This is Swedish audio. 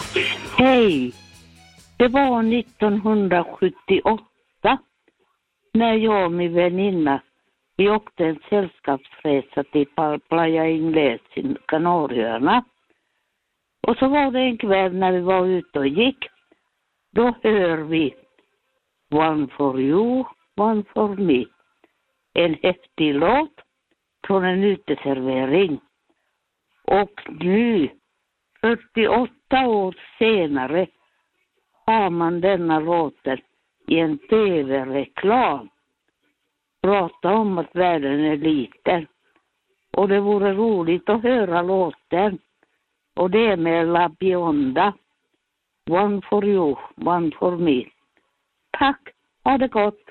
Hej! Det var 1978 när jag och min väninna vi åkte en sällskapsresa till Playa Ingles i Kanarieöarna. Och så var det en kväll när vi var ute och gick. Då hör vi One for you, one for me. En häftig låt från en uteservering. Och nu, 48 år senare, har man denna låten i en tv-reklam. Prata om att världen är liten. Och det vore roligt att höra låten. Och det är med La Bionda. One for you, one for me. Tack, ha det gott.